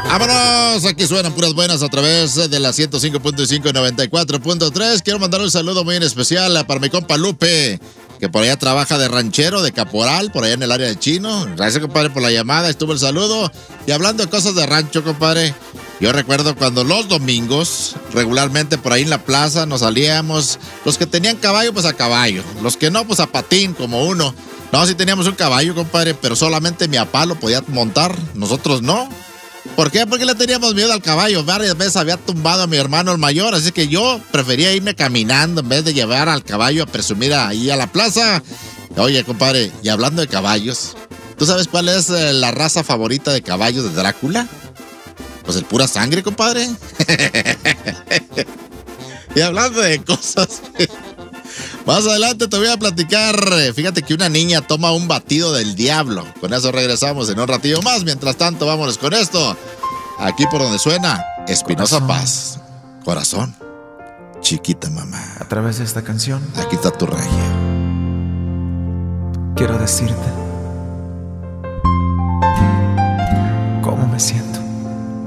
¡Vámonos! Aquí suenan puras buenas a través de la 105.5 y 94.3. Quiero mandar un saludo muy en especial para mi compa Lupe, que por allá trabaja de ranchero, de caporal, por allá en el área de Chino. Gracias, compadre, por la llamada. Estuvo el saludo. Y hablando de cosas de rancho, compadre, yo recuerdo cuando los domingos, regularmente por ahí en la plaza, nos salíamos. Los que tenían caballo, pues a caballo. Los que no, pues a patín, como uno. No, sí teníamos un caballo, compadre, pero solamente mi papá lo podía montar. Nosotros no. ¿Por qué? Porque le teníamos miedo al caballo. Varias veces había tumbado a mi hermano el mayor, así que yo prefería irme caminando en vez de llevar al caballo a presumir ahí a la plaza. Oye, compadre, y hablando de caballos, ¿tú sabes cuál es la raza favorita de caballos de Drácula? Pues el pura sangre, compadre. Y hablando de cosas, más adelante te voy a platicar. Fíjate que una niña toma un batido del diablo. Con eso regresamos en un ratillo más. Mientras tanto, vámonos con esto. Aquí por donde suena Espinosa Paz. Corazón, chiquita mamá. A través de esta canción aquí está tu regia. quiero decirte